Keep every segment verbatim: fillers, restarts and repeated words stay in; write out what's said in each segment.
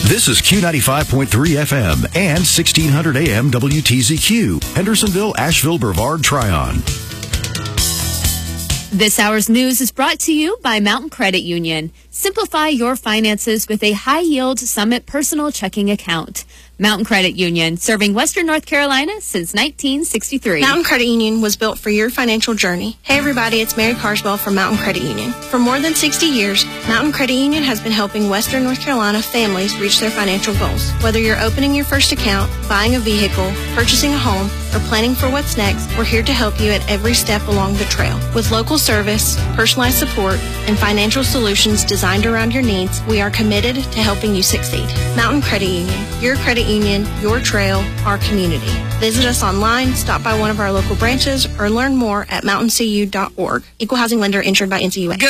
This is Q ninety-five point three F M and sixteen hundred A M W T Z Q, Hendersonville, Asheville, Brevard, Tryon. This hour's news is brought to you by Mountain Credit Union. Simplify your finances with a high-yield Summit personal checking account. Mountain Credit Union, serving Western North Carolina since nineteen sixty-three. Mountain Credit Union was built for your financial journey. Hey everybody, it's Mary Carswell from Mountain Credit Union. For more than sixty years, Mountain Credit Union has been helping Western North Carolina families reach their financial goals. Whether you're opening your first account, buying a vehicle, purchasing a home, or planning for what's next, we're here to help you at every step along the trail. With local service, personalized support, and financial solutions designed around your needs, we are committed to helping you succeed. Mountain Credit Union, your credit union, your trail, our community. Visit us online, stop by one of our local branches, or learn more at mountain c u dot org. Equal housing lender insured by N C U A.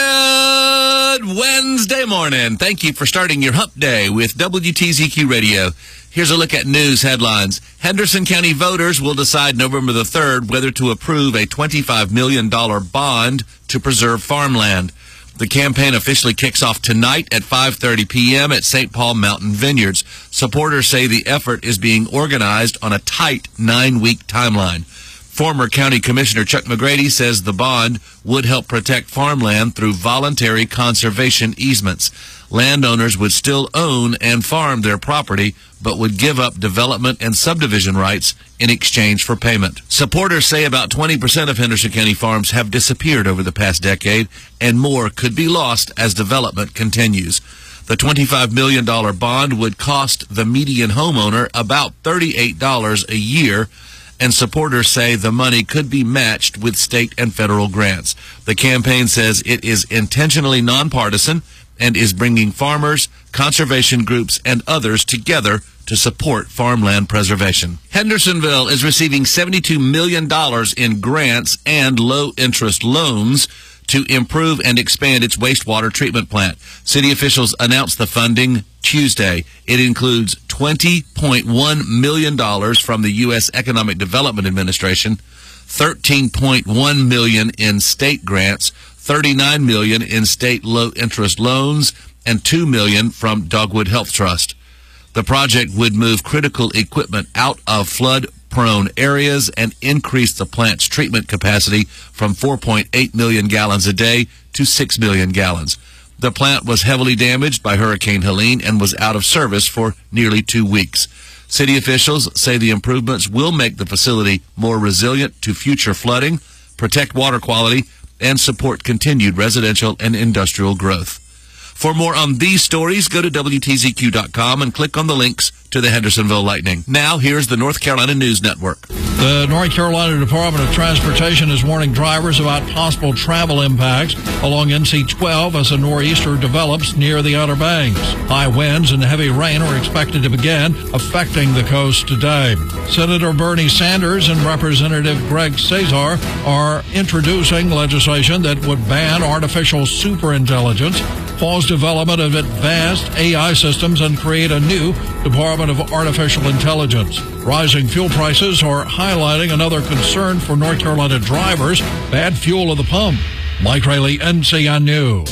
Good Wednesday morning. Thank you for starting your hump day with W T Z Q Radio. Here's a look at news headlines. Henderson County voters will decide November the third whether to approve a twenty-five million dollars bond to preserve farmland. The campaign officially kicks off tonight at five thirty p.m. at Saint Paul Mountain Vineyards. Supporters say the effort is being organized on a tight nine-week timeline. Former County Commissioner Chuck McGrady says the bond would help protect farmland through voluntary conservation easements. Landowners would still own and farm their property, but would give up development and subdivision rights in exchange for payment. Supporters say about twenty percent of Henderson County farms have disappeared over the past decade, and more could be lost as development continues. The twenty-five million dollars bond would cost the median homeowner about thirty-eight dollars a year, and supporters say the money could be matched with state and federal grants. The campaign says it is intentionally nonpartisan and is bringing farmers, conservation groups, and others together to support farmland preservation. Hendersonville is receiving seventy-two million dollars in grants and low-interest loans to improve and expand its wastewater treatment plant. City officials announced the funding Tuesday. It includes twenty point one million dollars from the U S Economic Development Administration, thirteen point one million dollars in state grants, thirty-nine million dollars in state low-interest loans, and two million dollars from Dogwood Health Trust. The project would move critical equipment out of flood-prone areas and increase the plant's treatment capacity from four point eight million gallons a day to six million gallons. The plant was heavily damaged by Hurricane Helene and was out of service for nearly two weeks. City officials say the improvements will make the facility more resilient to future flooding, protect water quality, and support continued residential and industrial growth. For more on these stories, go to W T Z Q dot com and click on the links to the Hendersonville Lightning. Now, here's the North Carolina News Network. The North Carolina Department of Transportation is warning drivers about possible travel impacts along N C twelve as a nor'easter develops near the Outer Banks. High winds and heavy rain are expected to begin affecting the coast today. Senator Bernie Sanders and Representative Greg Cesar are introducing legislation that would ban artificial superintelligence, pause development of advanced A I systems, and create a new Department of Artificial Intelligence. Rising fuel prices are highlighting another concern for North Carolina drivers: bad fuel at the pump. Mike Rayleigh, N C N News.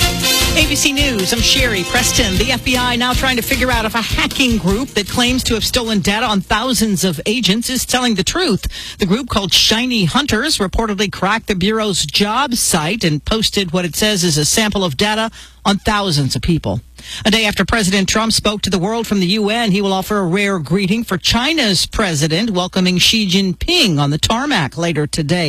A B C News, I'm Sherry Preston. The F B I now trying to figure out if a hacking group that claims to have stolen data on thousands of agents is telling the truth. The group, called Shiny Hunters, reportedly cracked the Bureau's job site and posted what it says is a sample of data on thousands of people. A day after President Trump spoke to the world from the U N, he will offer a rare greeting for China's president, welcoming Xi Jinping on the tarmac later today.